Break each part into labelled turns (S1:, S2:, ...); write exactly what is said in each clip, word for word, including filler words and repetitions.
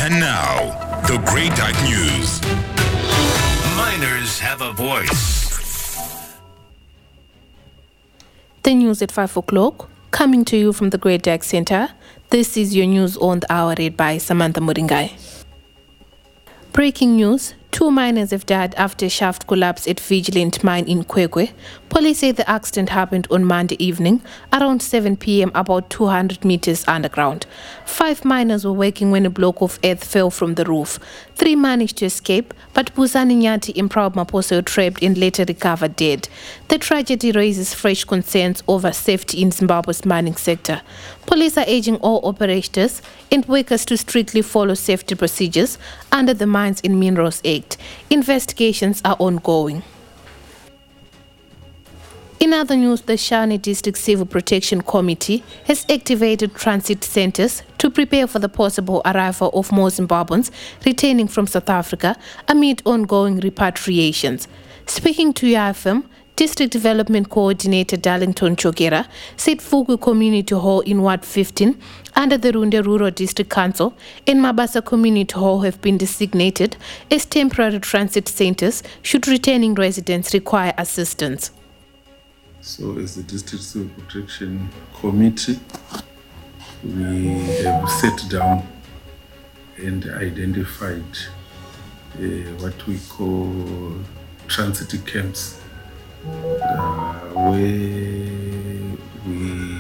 S1: And now, the Great Dyke News.
S2: Miners have a voice.
S3: The news at five o'clock, coming to you from the Great Dyke Center. This is your news on the hour, read by Samantha Muringai. Breaking news. Two miners have died after a shaft collapse at Vigilant Mine in Kwekwe. Police say the accident happened on Monday evening around seven p m about two hundred meters underground. Five miners were working when a block of earth fell from the roof. Three managed to escape, but Buzani Nyati and Proud Maposo were trapped and later recovered dead. The tragedy raises fresh concerns over safety in Zimbabwe's mining sector. Police are urging all operators and workers to strictly follow safety procedures under the Mines and Minerals Act. Investigations are ongoing. In other news, the Shani District Civil Protection Committee has activated transit centers to prepare for the possible arrival of more Zimbabweans returning from South Africa amid ongoing repatriations. Speaking to U I F M, District Development Coordinator Darlington Chogera said Fugu Community Hall in Ward fifteen under the Runde Rural District Council and Mabasa Community Hall have been designated as temporary transit centers should returning residents require assistance.
S4: So as the District Civil Protection Committee, we have sat down and identified uh, what we call transit camps, uh, where we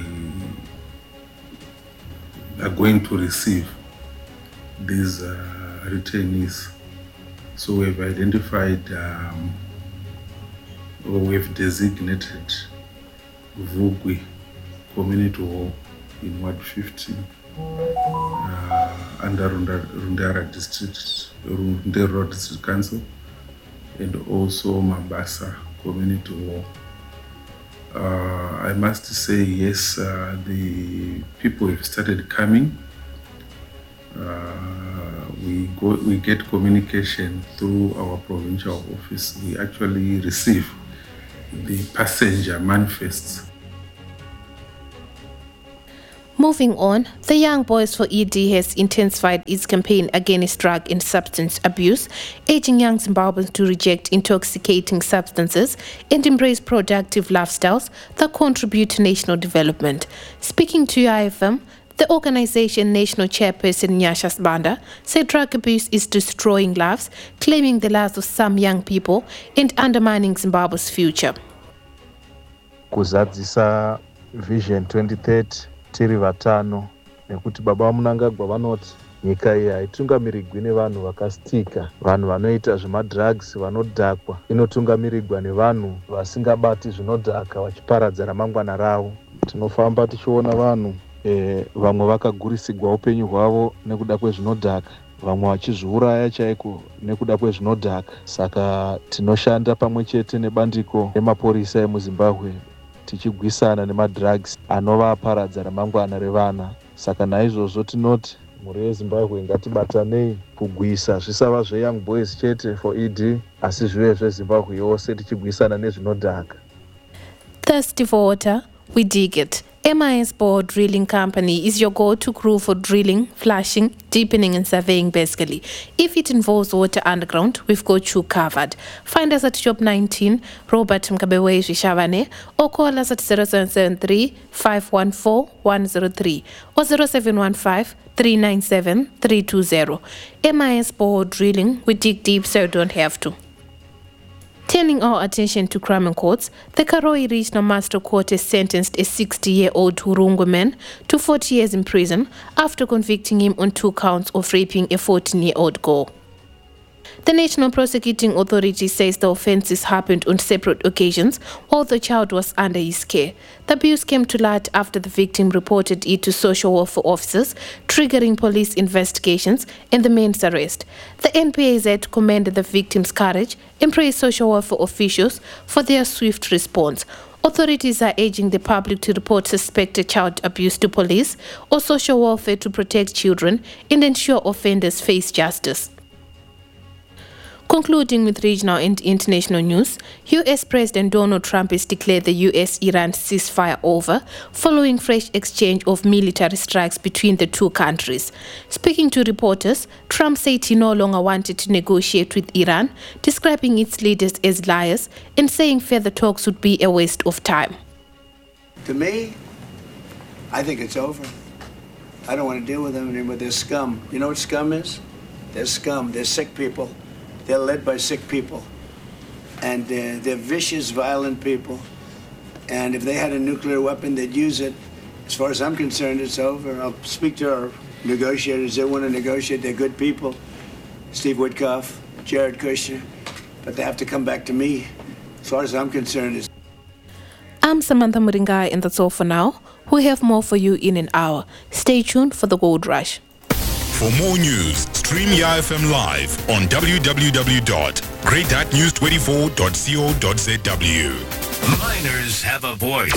S4: are going to receive these uh, returnees. So we have identified um, or we have designated Vugwi Community Hall in Ward fifteen uh, under Rundara District, Rundera District Council, and also Mabasa Community Hall. Uh, I must say, yes, uh, the people have started coming. Uh, we go, we get communication through our provincial office. We actually receive the passenger manifests.
S3: Moving on, the Young Boys for E D has intensified its campaign against drug and substance abuse, urging young Zimbabweans to reject intoxicating substances and embrace productive lifestyles that contribute to national development. Speaking to U I F M, the organization national chairperson Nyasha Sibanda said drug abuse is destroying lives, claiming the lives of some young people and undermining Zimbabwe's future.
S5: Kuzadzisa Vision twenty thirty tiri vatano nekuti baba vamunangagwa vanoti nyika iyi haitungamirigwi nevanhu vakasitika, vanhu vanoita zvemadrugs, vanodhakwa. Inotungamirigwa nevanhu vasingabati zvinodhaka vachiparadza ramangwana ravo. Tinofamba tichiona vanhu eh, vamwe vakagurisigwa upenyu hwavo nekuda kwezvinodhaka, vamwe vachizviuraya chaiko nekuda kwezvinodhaka. Saka tinoshanda pamwe chete nebandiko remapurisa emuZimbabwe tichigwisana nemadrugs anova aparadza ramangwana revana. Saka naizvozvo tinoti mhuri yeZimbabwe ngatibatanei kugwisa zvisava zveYoung Boys chete for E D asi zvive zveZimbabwe yose tichigwisana nezvinodhaka.
S3: Thirsty for water? We dig it. M I S Bore Drilling Company is your go-to crew for drilling, flushing, deepening and surveying basically. If it involves water underground, we've got you covered. Find us at Shop nineteen, Robert Mkabewe Shavane, or call us at zero seven seven three, five one four, one zero three or zero seven one five, three nine seven, three two zero. M I S Bore Drilling, we dig deep so you don't have to. Turning our attention to crime courts, the Karoi Regional Master Court has sentenced a sixty-year-old Hurungu man to forty years in prison after convicting him on two counts of raping a fourteen-year-old girl. The National Prosecuting Authority says the offences happened on separate occasions while the child was under his care. The abuse came to light after the victim reported it to social welfare officers, triggering police investigations and the man's arrest. The N P A Z commended the victim's courage and praised social welfare officials for their swift response. Authorities are urging the public to report suspected child abuse to police or social welfare to protect children and ensure offenders face justice. Concluding with regional and international news, U S President Donald Trump has declared the U S Iran ceasefire over following fresh exchange of military strikes between the two countries. Speaking to reporters, Trump said he no longer wanted to negotiate with Iran, describing its leaders as liars and saying further talks would be a waste of time.
S6: To me, I think it's over. I don't want to deal with them anymore. They're scum. You know what scum is? They're scum. They're sick people. They're led by sick people. And uh, they're vicious, violent people. And if they had a nuclear weapon, they'd use it. As far as I'm concerned, it's over. I'll speak to our negotiators. They want to negotiate. They're good people. Steve Witkoff, Jared Kushner. But they have to come back to me. As far as I'm concerned, it's
S3: I'm Samantha Muringai, and that's all for now. We have more for you in an hour. Stay tuned for the Gold Rush.
S1: For more news, stream Y A F M live on w w w dot great news twenty-four dot co dot z w.
S2: Miners have a voice.